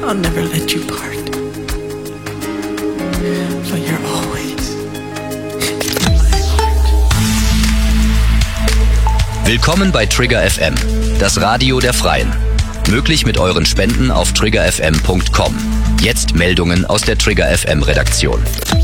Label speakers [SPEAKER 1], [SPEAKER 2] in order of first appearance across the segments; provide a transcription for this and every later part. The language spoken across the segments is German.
[SPEAKER 1] I'll never let you part. For you're always in my heart.
[SPEAKER 2] Willkommen bei Trigger FM, das Radio der Freien. Möglich mit euren Spenden auf triggerfm.com. Jetzt Meldungen aus der Trigger FM Redaktion.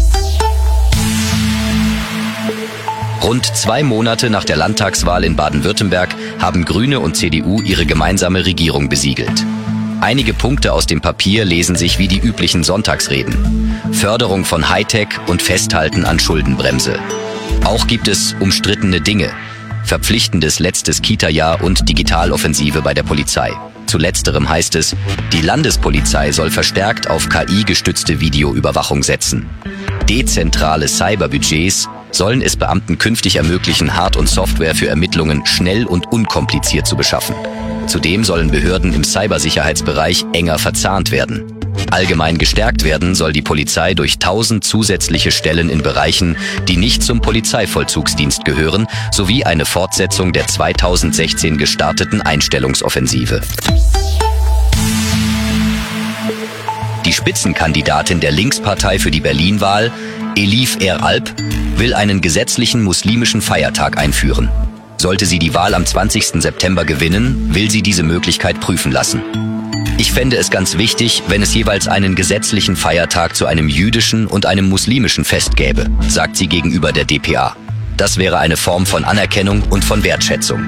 [SPEAKER 2] Rund 2 Monate nach der Landtagswahl in Baden-Württemberg haben Grüne und CDU ihre gemeinsame Regierung besiegelt. Einige Punkte aus dem Papier lesen sich wie die üblichen Sonntagsreden. Förderung von Hightech und Festhalten an Schuldenbremse. Auch gibt es umstrittene Dinge. Verpflichtendes letztes Kita-Jahr und Digitaloffensive bei der Polizei. Zu letzterem heißt es, die Landespolizei soll verstärkt auf KI-gestützte Videoüberwachung setzen. Dezentrale Cyberbudgets sollen es Beamten künftig ermöglichen, Hard- und Software für Ermittlungen schnell und unkompliziert zu beschaffen. Zudem sollen Behörden im Cybersicherheitsbereich enger verzahnt werden. Allgemein gestärkt werden soll die Polizei durch 1000 zusätzliche Stellen in Bereichen, die nicht zum Polizeivollzugsdienst gehören, sowie eine Fortsetzung der 2016 gestarteten Einstellungsoffensive. Die Spitzenkandidatin der Linkspartei für die Berlin-Wahl, Elif Alp, will einen gesetzlichen muslimischen Feiertag einführen. Sollte sie die Wahl am 20. September gewinnen, will sie diese Möglichkeit prüfen lassen. Ich fände es ganz wichtig, wenn es jeweils einen gesetzlichen Feiertag zu einem jüdischen und einem muslimischen Fest gäbe, sagt sie gegenüber der dpa. Das wäre eine Form von Anerkennung und von Wertschätzung.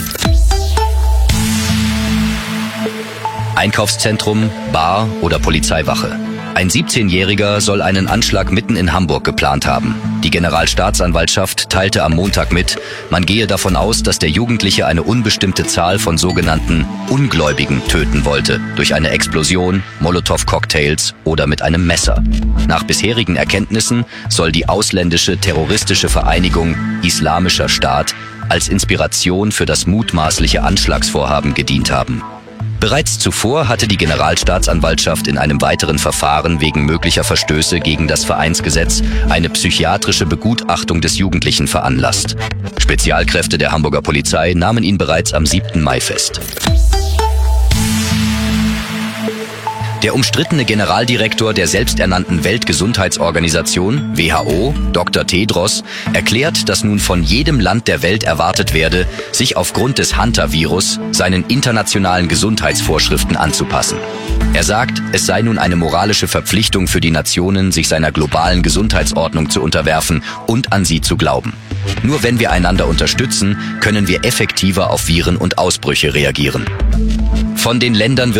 [SPEAKER 2] Einkaufszentrum, Bar oder Polizeiwache. Ein 17-Jähriger soll einen Anschlag mitten in Hamburg geplant haben. Die Generalstaatsanwaltschaft teilte am Montag mit, man gehe davon aus, dass der Jugendliche eine unbestimmte Zahl von sogenannten Ungläubigen töten wollte, durch eine Explosion, Molotow-Cocktails oder mit einem Messer. Nach bisherigen Erkenntnissen soll die ausländische terroristische Vereinigung Islamischer Staat als Inspiration für das mutmaßliche Anschlagsvorhaben gedient haben. Bereits zuvor hatte die Generalstaatsanwaltschaft in einem weiteren Verfahren wegen möglicher Verstöße gegen das Vereinsgesetz eine psychiatrische Begutachtung des Jugendlichen veranlasst. Spezialkräfte der Hamburger Polizei nahmen ihn bereits am 7. Mai fest. Der umstrittene Generaldirektor der selbsternannten Weltgesundheitsorganisation, WHO, Dr. Tedros, erklärt, dass nun von jedem Land der Welt erwartet werde, sich aufgrund des Hunter-Virus seinen internationalen Gesundheitsvorschriften anzupassen. Er sagt, es sei nun eine moralische Verpflichtung für die Nationen, sich seiner globalen Gesundheitsordnung zu unterwerfen und an sie zu glauben. Nur wenn wir einander unterstützen, können wir effektiver auf Viren und Ausbrüche reagieren. Von den Ländern